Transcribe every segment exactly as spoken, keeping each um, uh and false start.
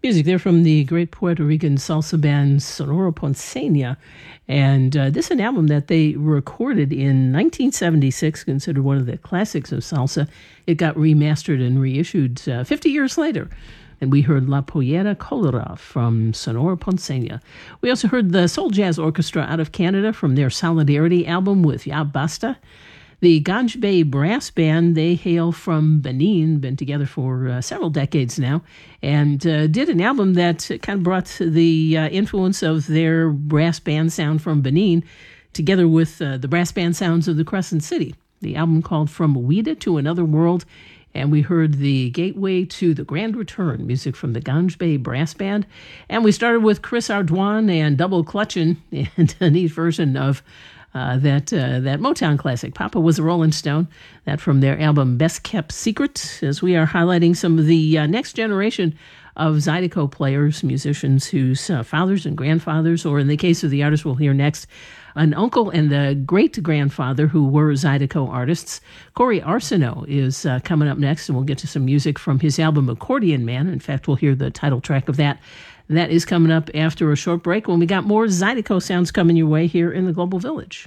Music there from the great Puerto Rican salsa band Sonora Ponceña. And uh, this is an album that they recorded in nineteen seventy-six, considered one of the classics of salsa. It got remastered and reissued uh, fifty years later. And we heard La Pollera Colora from Sonora Ponceña. We also heard the Soul Jazz Orchestra out of Canada from their Solidarity album with Ya Basta. The Ganj Bay Brass Band, they hail from Benin, been together for uh, several decades now, and uh, did an album that kind of brought the uh, influence of their brass band sound from Benin together with uh, the brass band sounds of the Crescent City. The album called From Ouida to Another World, and we heard the Gateway to the Grand Return, music from the Ganj Bay Brass Band. And we started with Chris Ardwan and Double Clutchin', and a neat version of Uh, that uh, that Motown classic, Papa Was a Rolling Stone, that from their album Best Kept Secret, as we are highlighting some of the uh, next generation of Zydeco players, musicians whose uh, fathers and grandfathers, or in the case of the artist we'll hear next, an uncle and a great-grandfather who were Zydeco artists. Corey Arsenault is uh, coming up next, and we'll get to some music from his album Accordion Man. In fact, we'll hear the title track of that. That is coming up after a short break when we got more Zydeco sounds coming your way here in the Global Village.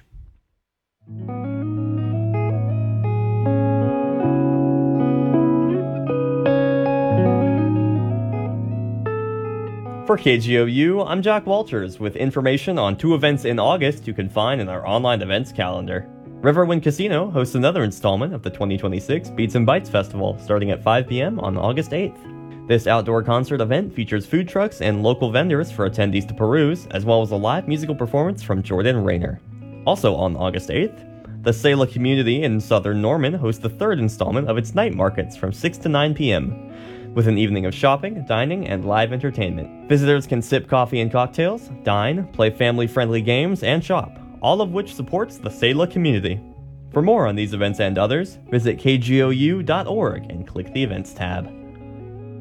For K G O U, I'm Jack Walters with information on two events in August you can find in our online events calendar. Riverwind Casino hosts another installment of the twenty twenty-six Beats and Bites Festival starting at five p.m. on August eighth. This outdoor concert event features food trucks and local vendors for attendees to peruse, as well as a live musical performance from Jordan Rayner. Also on August eighth, the Selah community in southern Norman hosts the third installment of its night markets from six to nine p.m., with an evening of shopping, dining, and live entertainment. Visitors can sip coffee and cocktails, dine, play family-friendly games, and shop, all of which supports the Selah community. For more on these events and others, visit K G O U dot org and click the Events tab.